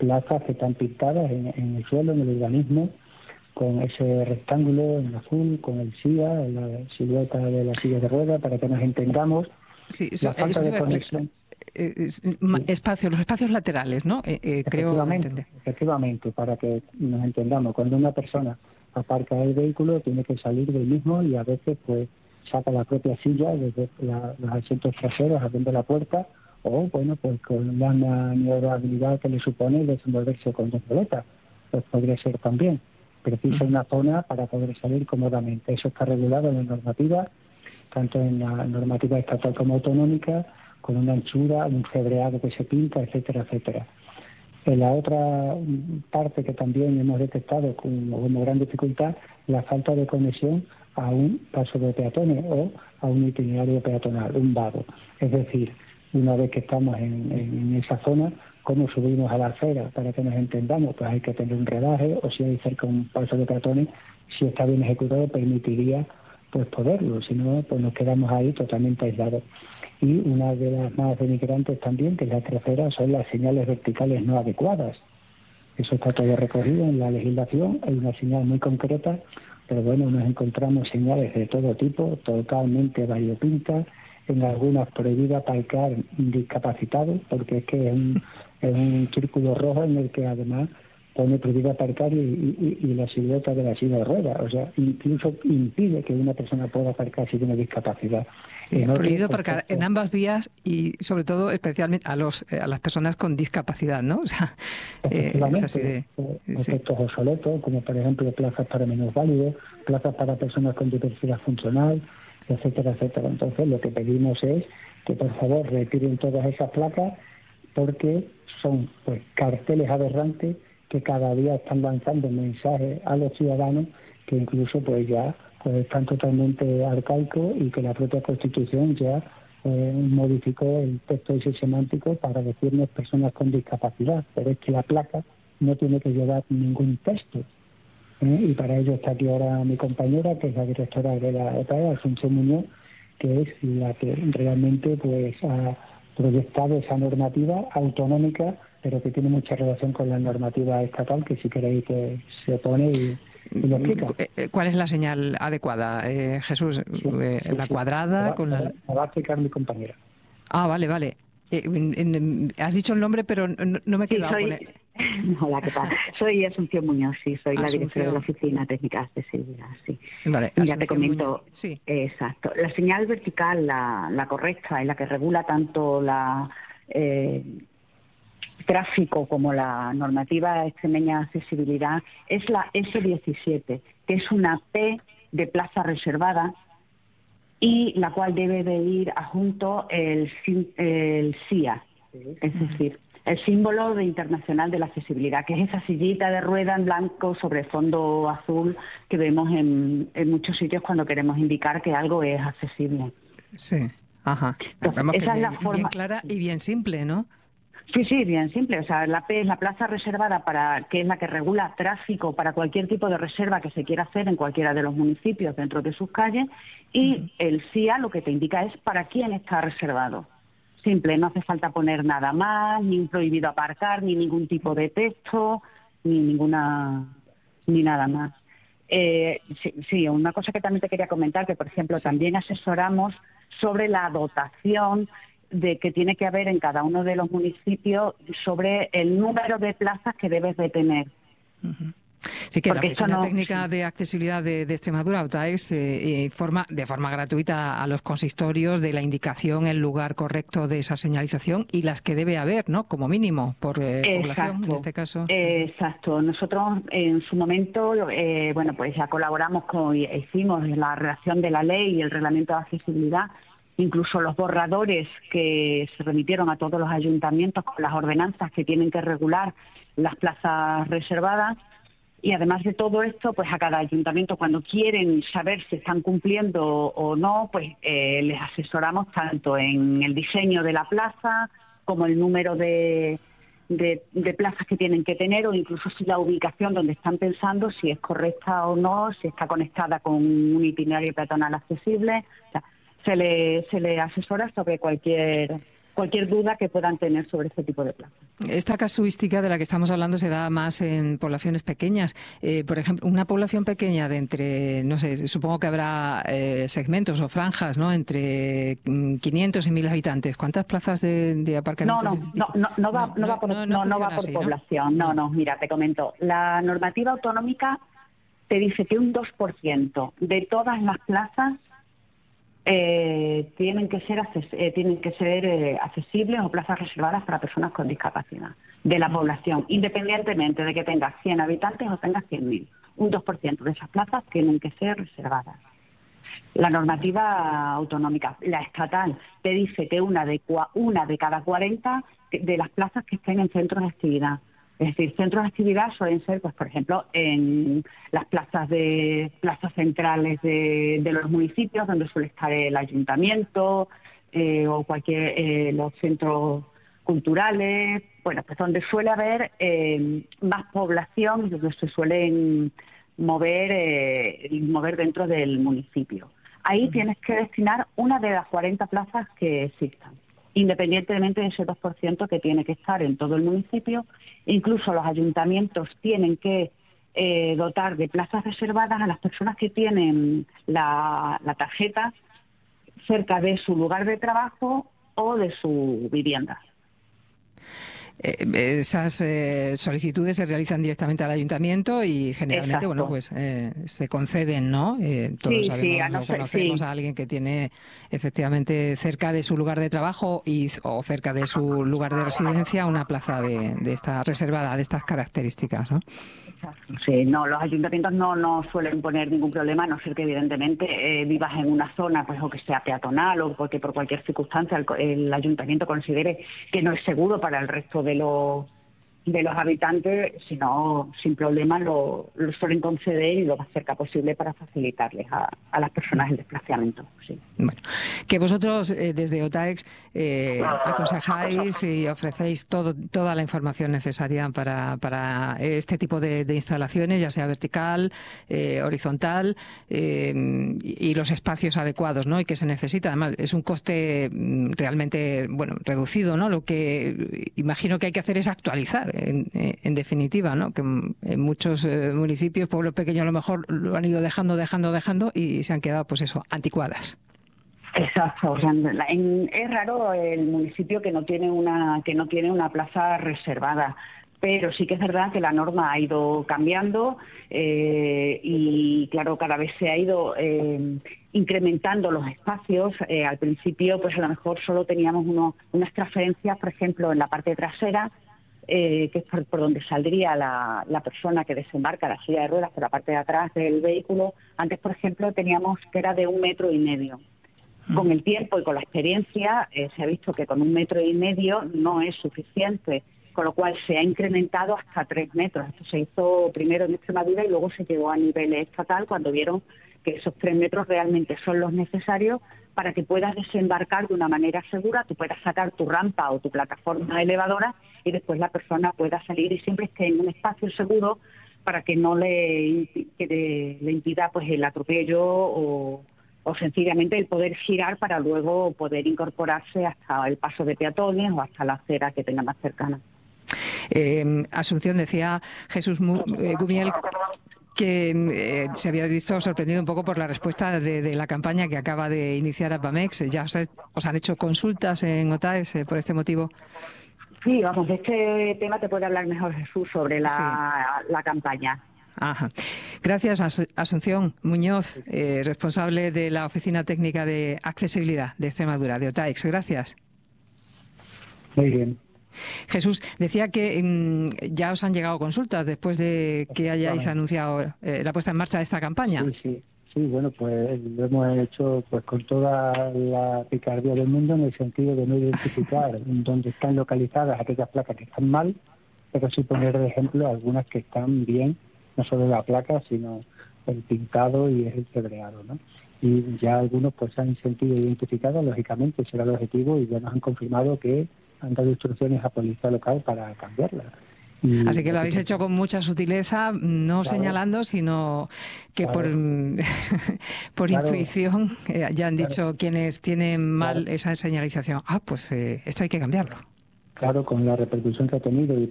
plazas que están pintadas en el suelo, en el urbanismo, con ese rectángulo en azul, con el SIA, la silueta de la silla de ruedas, para que nos entendamos. Sí, La falta de conexión. Los espacios laterales, ¿no? Creo entender. Efectivamente, para que nos entendamos. Cuando una persona aparca el vehículo, tiene que salir del mismo y a veces pues saca la propia silla desde los asientos traseros, abriendo la puerta, o bueno, pues con la maniobrabilidad que le supone desenvolverse con dos boletas. Pues podría ser también. Precisa una zona para poder salir cómodamente. Eso está regulado en la normativa, tanto en la normativa estatal como autonómica, con una anchura, un cebreado que se pinta, etcétera, etcétera. En la otra parte que también hemos detectado como gran dificultad, la falta de conexión a un paso de peatones o a un itinerario peatonal, un vado. Es decir, una vez que estamos en esa zona, ¿cómo subimos a la acera? Para que nos entendamos, pues hay que tener un redaje, o si hay cerca un paso de peatones, si está bien ejecutado, permitiría pues poderlo, si no, pues nos quedamos ahí totalmente aislados. Y una de las más denigrantes también, que es la tercera, son las señales verticales no adecuadas. Eso está todo recogido en la legislación, hay una señal muy concreta, pero bueno, nos encontramos señales de todo tipo, totalmente variopintas, en algunas prohibida aparcar discapacitados, porque es que es un círculo rojo en el que además pone prohibida aparcar y la silueta de la silla de ruedas, o sea, incluso impide que una persona pueda aparcar si tiene discapacidad. Sí, prohibido aparcar en ambas vías y sobre todo especialmente a las personas con discapacidad, ¿no? O sea, es así de... Efectos obsoletos, como por ejemplo plazas para minusválidos, plazas para personas con diversidad funcional, etcétera, etcétera. Entonces lo que pedimos es que por favor retiren todas esas placas, porque son pues carteles aberrantes que cada día están lanzando mensajes a los ciudadanos que incluso pues ya pues están totalmente arcaicos, y que la propia Constitución ya modificó el texto ese semántico para decirnos personas con discapacidad, pero es que la placa no tiene que llevar ningún texto. Y para ello está aquí ahora mi compañera, que es la directora de la EPAE, Asunción Muñoz, que es la que realmente pues ha proyectado esa normativa autonómica, pero que tiene mucha relación con la normativa estatal, que si queréis que se pone y lo explica. ¿Cuál es la señal adecuada, Jesús? ¿La cuadrada? La va a explicar mi compañera. Ah, vale. Has dicho el nombre, pero no me he quedado con él. Hola, ¿qué tal? Soy Asunción Muñoz, sí, soy la directora de la Oficina Técnica de Accesibilidad, sí. Vale, ya te comento, sí. Exacto. La señal vertical, la correcta, y la que regula tanto la tráfico como la normativa extremeña de accesibilidad, es la S17, que es una P de plaza reservada, y la cual debe de ir adjunto el SIA, es decir, el símbolo internacional de la accesibilidad, que es esa sillita de rueda en blanco sobre fondo azul que vemos en muchos sitios cuando queremos indicar que algo es accesible. Sí, ajá. Entonces, esa es la forma bien clara y bien simple, ¿no? Sí, bien simple. O sea, la P es la plaza reservada, que es la que regula tráfico para cualquier tipo de reserva que se quiera hacer en cualquiera de los municipios dentro de sus calles, y el SIA lo que te indica es para quién está reservado. Simple, no hace falta poner nada más, ni un prohibido aparcar, ni ningún tipo de texto, ni nada más. Sí, una cosa que también te quería comentar, que por ejemplo también asesoramos sobre la dotación de que tiene que haber en cada uno de los municipios sobre el número de plazas que debes de tener. Sí, que la Oficina Técnica de Accesibilidad de Extremadura, OTAEX, informa de forma gratuita a los consistorios de la indicación, el lugar correcto de esa señalización y las que debe haber, ¿no? Como mínimo, por población, en este caso. Exacto. Nosotros en su momento, pues ya colaboramos hicimos la redacción de la ley y el reglamento de accesibilidad, incluso los borradores que se remitieron a todos los ayuntamientos con las ordenanzas que tienen que regular las plazas reservadas. Y además de todo esto, pues a cada ayuntamiento, cuando quieren saber si están cumpliendo o no, pues les asesoramos tanto en el diseño de la plaza como el número de plazas que tienen que tener, o incluso si la ubicación donde están pensando, si es correcta o no, si está conectada con un itinerario peatonal accesible. O sea, se le asesora sobre cualquier cualquier duda que puedan tener sobre este tipo de plazas. Esta casuística de la que estamos hablando se da más en poblaciones pequeñas. Por ejemplo, una población pequeña de entre, no sé, supongo que habrá segmentos o franjas, ¿no? Entre 500 y 1000 habitantes. ¿Cuántas plazas de aparcamiento? No va por población. No, mira, te comento. La normativa autonómica te dice que un 2% de todas las plazas tienen que ser accesibles o plazas reservadas para personas con discapacidad de la población, independientemente de que tengas 100 habitantes o tengas 100.000. Un 2% de esas plazas tienen que ser reservadas. La normativa autonómica, la estatal, te dice que una de cada 40 de las plazas que estén en centros de actividad. Es decir, centros de actividad suelen ser, pues por ejemplo, en las plazas centrales de los municipios, donde suele estar el ayuntamiento o los centros culturales, bueno, pues donde suele haber más población y donde se suelen mover dentro del municipio. Ahí tienes que destinar una de las 40 plazas que existan, independientemente de ese 2% que tiene que estar en todo el municipio. Incluso los ayuntamientos tienen que dotar de plazas reservadas a las personas que tienen la tarjeta cerca de su lugar de trabajo o de su vivienda. Esas solicitudes se realizan directamente al ayuntamiento y generalmente, Exacto. bueno, pues se conceden, ¿no? Todos conocemos a alguien que tiene efectivamente cerca de su lugar de trabajo o cerca de su lugar de residencia una plaza de esta reservada, de estas características, ¿no? Sí, no, los ayuntamientos no suelen poner ningún problema, a no ser que evidentemente vivas en una zona, pues o que sea peatonal o porque por cualquier circunstancia el ayuntamiento considere que no es seguro para el resto de los habitantes, sino sin problema lo suelen conceder y lo más cerca posible para facilitarles a las personas el desplazamiento. Sí. Bueno, que vosotros desde OTAEX aconsejáis y ofrecéis toda la información necesaria para este tipo de instalaciones, ya sea vertical, horizontal y los espacios adecuados, ¿no? Y que se necesita. Además, es un coste realmente reducido, ¿no? Lo que imagino que hay que hacer es actualizar. En definitiva, ¿no? Que en muchos municipios, pueblos pequeños, a lo mejor lo han ido dejando y se han quedado, pues eso, anticuadas. Exacto. O sea, es raro el municipio que no tiene una plaza reservada, pero sí que es verdad que la norma ha ido cambiando y, claro, cada vez se ha ido incrementando los espacios. Al principio, pues a lo mejor solo teníamos unas transferencias, por ejemplo, en la parte trasera, que es por donde saldría la persona que desembarca la silla de ruedas por la parte de atrás del vehículo. Antes, por ejemplo, teníamos que era de 1,5 metros. Con el tiempo y con la experiencia se ha visto que con 1,5 metros no es suficiente, con lo cual se ha incrementado hasta 3 metros. Esto se hizo primero en Extremadura y luego se llegó a nivel estatal cuando vieron que esos 3 metros realmente son los necesarios para que puedas desembarcar de una manera segura, tú puedas sacar tu rampa o tu plataforma elevadora y después la persona pueda salir y siempre esté en un espacio seguro para que no le impida pues el atropello o sencillamente el poder girar para luego poder incorporarse hasta el paso de peatones o hasta la acera que tenga más cercana. Asunción, decía Jesús Gumiel que se había visto sorprendido un poco por la respuesta de la campaña que acaba de iniciar APAMEX. ¿Ya os han hecho consultas en OTAEX por este motivo? Sí, vamos, de este tema te puede hablar mejor Jesús sobre la campaña. Ajá. Gracias, Asunción Muñoz, responsable de la Oficina Técnica de Accesibilidad de Extremadura, de OTAEX. Gracias. Muy bien. Jesús, decía que ya os han llegado consultas después de que hayáis anunciado la puesta en marcha de esta campaña. Sí, bueno, pues lo hemos hecho pues con toda la picardía del mundo, en el sentido de no identificar dónde están localizadas aquellas placas que están mal, pero sí poner de ejemplo algunas que están bien, no solo la placa, sino el pintado y el cebreado, ¿no? Y ya algunos pues se han sentido identificados, lógicamente será el objetivo, y ya nos han confirmado que han dado instrucciones a policía local para cambiarlas. Así que lo habéis hecho con mucha sutileza, no señalando, sino que por intuición ya han dicho quienes tienen mal esa señalización. Pues esto hay que cambiarlo. Claro, con la repercusión que ha tenido y